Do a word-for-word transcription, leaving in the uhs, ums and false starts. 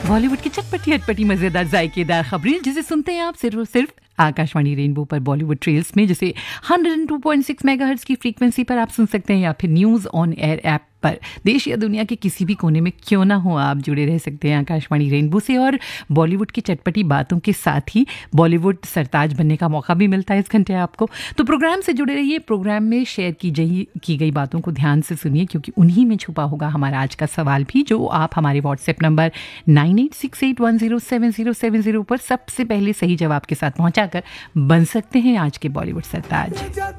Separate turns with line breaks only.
बॉलीवुड की चटपटी अटपटी मजेदार जायकेदार खबरें जिसे सुनते हैं आप सिर्फ और सिर्फ आकाशवाणी रेनबो पर बॉलीवुड ट्रेल्स में, जिसे one oh two point six megahertz की फ्रीक्वेंसी पर आप सुन सकते हैं या फिर न्यूज़ ऑन एयर ऐप पर। देश या दुनिया के किसी भी कोने में क्यों ना हो, आप जुड़े रह सकते हैं आकाशवाणी रेनबो से और बॉलीवुड की चटपटी बातों के साथ ही बॉलीवुड सरताज बनने का मौका भी मिलता है इस घंटे आपको। तो प्रोग्राम से जुड़े रहिए, प्रोग्राम में शेयर की गई की गई बातों को ध्यान से सुनिए, क्योंकि उन्हीं में छुपा होगा हमारा आज का सवाल भी, जो आप हमारे WhatsApp number nine eight six eight one zero seven zero seven zero पर सबसे पहले सही जवाब के साथ पहुंचाकर बन सकते हैं आज के बॉलीवुड सरताज।